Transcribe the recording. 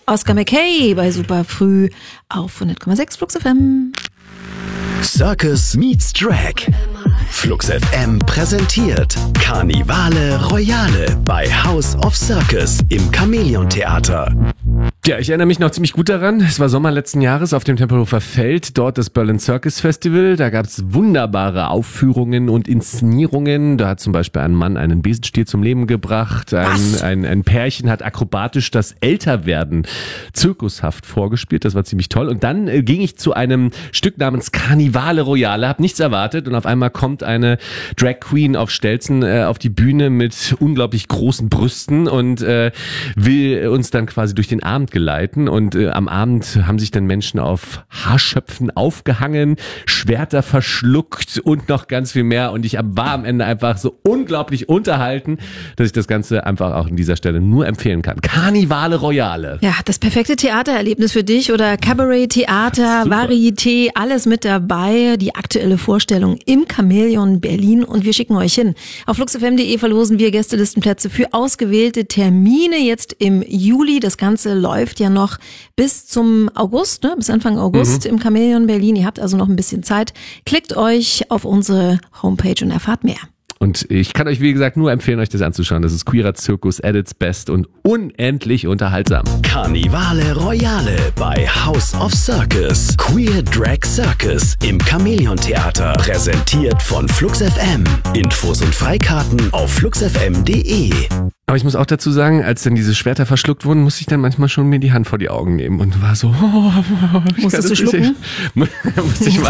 Oscar McKay bei Superfrüh auf 100,6 Flux FM. Circus meets Drag. Flux FM präsentiert Karnivale Royale bei House of Circus im Chamäleon-Theater. Ja, ich erinnere mich noch ziemlich gut daran. Es war Sommer letzten Jahres auf dem Tempelhofer Feld, dort das Berlin Circus Festival. Da gab es wunderbare Aufführungen und Inszenierungen. Da hat zum Beispiel ein Mann einen Besenstiel zum Leben gebracht. Ein Pärchen hat akrobatisch das Älterwerden zirkushaft vorgespielt. Das war ziemlich toll. Und dann ging ich zu einem Stück namens Karnivale Royale, hab nichts erwartet und auf einmal kommt eine Drag Queen auf Stelzen auf die Bühne mit unglaublich großen Brüsten und will uns dann quasi durch den Abend geleiten und am Abend haben sich dann Menschen auf Haarschöpfen aufgehangen, Schwerter verschluckt und noch ganz viel mehr und ich war am Ende einfach so unglaublich unterhalten, dass ich das Ganze einfach auch an dieser Stelle nur empfehlen kann. Karnivale Royale. Ja, das perfekte Theatererlebnis für dich oder Cabaret-Theater, Varieté, alles mit dabei. Die aktuelle Vorstellung im Chamäleon Berlin und wir schicken euch hin. Auf fluxfm.de verlosen wir Gästelistenplätze für ausgewählte Termine jetzt im Juli. Das Ganze läuft ja noch bis zum August, bis Anfang August im Chamäleon Berlin. Ihr habt also noch ein bisschen Zeit. Klickt euch auf unsere Homepage und erfahrt mehr. Und ich kann euch, wie gesagt, nur empfehlen, euch das anzuschauen. Das ist queerer Zirkus at its best und unendlich unterhaltsam. Karnivale Royale bei House of Circus. Queer Drag Circus im Chamäleon-Theater. Präsentiert von Flux FM. Infos und Freikarten auf fluxfm.de. Aber ich muss auch dazu sagen, als dann diese Schwerter verschluckt wurden, musste ich dann manchmal schon mir die Hand vor die Augen nehmen und war so... Musstest du schlucken? Musste ich